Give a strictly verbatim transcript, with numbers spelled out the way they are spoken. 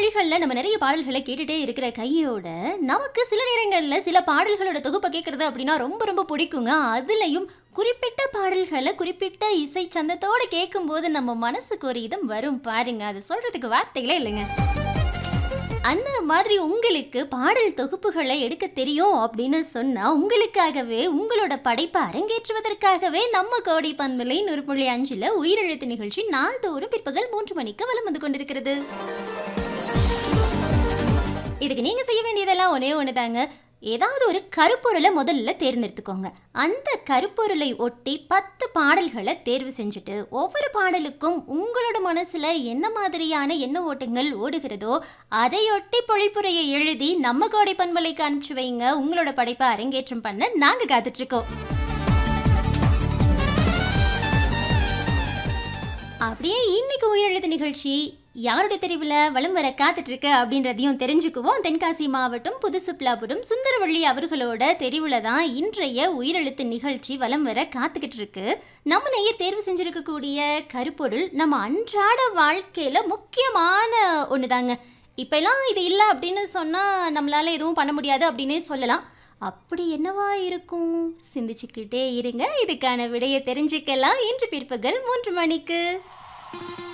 மொழிகள்ல நம்ம நிறைய பாடல்கள கேட்டுட்டே இருக்கிற கையோட, நமக்கு சில நேரங்கள்ல சில பாடல்களோட தொகுப்ப கேட்கறது அப்படின்னா ரொம்ப ரொம்ப பிடிக்குங்க. அதுலயும் குறிப்பிட்ட பாடல்கள குறிப்பிட்ட இசை சந்தத்தோட கேட்கும்போது நம்ம மனசுக்கு ஒரு இதம் வரும் பாருங்க. அது சொல்றதுக்கு வார்த்தைகளே இல்லங்க. அந்த மாதிரி உங்களுக்கு பாடல் தொகுப்புகள எடுக்க தெரியும் அப்படின்னு சொன்னா, உங்களுக்காகவே உங்களோட படைப்ப அரங்கேற்றுவதற்காகவே நம்ம கோடை பண்பலை நூறு புள்ளி ஐந்துல உயிரெழுத்து நிகழ்ச்சி நாள்தோறும் பிற்பகல் மூன்று மணிக்கு வலம் வந்து கொண்டிருக்கிறது. இதுக்கு நீங்க செய்ய வேண்டியதெல்லாம் ஒண்ணே ஒண்ணுதாங்க. ஏதாவது ஒரு கருப்பொருள முதல்ல தேர்ந்தெடுத்துக்கோங்க. அந்த கருப்பொருளை ஒட்டி பத்து பாடல்கள தேர்வு செஞ்சுட்டு, ஒவ்வொரு பாடலுக்கும் உங்களோட மனசுல என்ன மாதிரியான எண்ண ஓட்டங்கள் ஓடுகிறதோ, அதையொட்டி பொழிப்புரையை எழுதி நம்ம கோடை பண்பலைக்கு அனுப்பிச்சு வைங்க. உங்களோட படைப்ப அரங்கேற்றம் பண்ண நாங்க காத்துட்டு இருக்கோம். அப்படியே இன்னைக்கு உயிரெழுத்து நிகழ்ச்சி யாருடைய தெரிவுல வலம் வர காத்துட்டு இருக்கு அப்படின்றதையும் தெரிஞ்சுக்குவோம். தென்காசி மாவட்டம் புதுசுப்லாபுரம் சுந்தரவள்ளி அவர்களோட தெரிவுல தான் இன்றைய உயிரெழுத்து நிகழ்ச்சி வலம் வர காத்துக்கிட்டு இருக்கு. நம்ம நேயர் தேர்வு செஞ்சிருக்கக்கூடிய கருப்பொருள் நம்ம அன்றாட வாழ்க்கையில முக்கியமான ஒண்ணுதாங்க. இப்பெல்லாம் இது இல்லை அப்படின்னு சொன்னா நம்மளால எதுவும் பண்ண முடியாது அப்படின்னே சொல்லலாம். அப்படி என்னவா இருக்கும்? சிந்திச்சுக்கிட்டே இருங்க. இதுக்கான விடையை தெரிஞ்சுக்கலாம் இன்று பிற்பகல் மூன்று மணிக்கு.